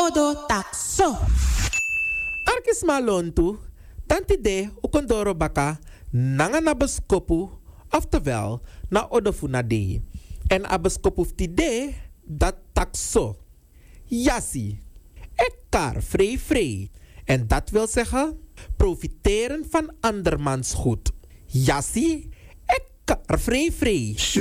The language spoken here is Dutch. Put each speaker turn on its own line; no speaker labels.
odo takso.
Arkis malontu, tanti de ukondoro baka nanga na beskopu, oftewel na odofuna de. En abeskopu de dat takso. Yassi, ik kar vrij. En dat wil zeggen, profiteren van andermans goed. Yassi, ik kar vrij.